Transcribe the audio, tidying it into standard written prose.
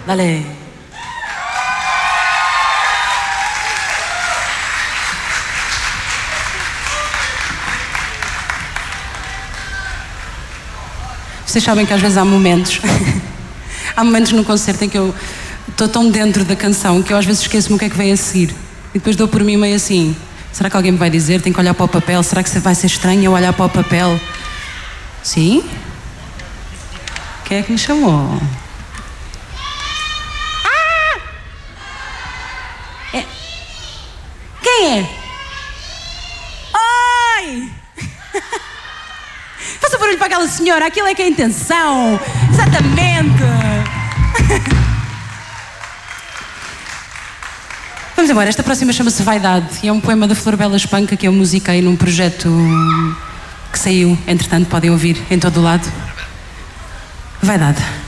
Dale. Vocês sabem que às vezes há momentos no concerto em que eu estou tão dentro da canção que eu às vezes esqueço-me o que é que vem a seguir. E depois dou por mim meio assim, será que alguém me vai dizer? Tenho que olhar para o papel. Será que vai ser estranho eu olhar para o papel? Sim? Quem é que me chamou? Ah! Quem é? Oi! Faça barulho para aquela senhora, aquilo é que é a intenção. Exatamente. Vamos embora, esta próxima chama-se Vaidade e é um poema da Flor Bela Espanca que eu musiquei num projeto que saiu, entretanto podem ouvir em todo o lado. Vaidade.